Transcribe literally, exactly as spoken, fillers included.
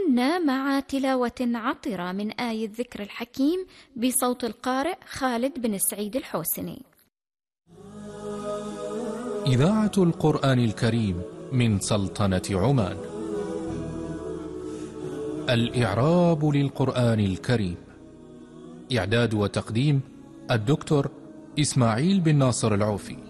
كنا مع تلاوة عطرة من آية الذكر الحكيم بصوت القارئ خالد بن السعيد الحوسني. إذاعة القرآن الكريم من سلطنة عمان. الإعراب للقرآن الكريم. إعداد وتقديم الدكتور إسماعيل بن ناصر العوفي.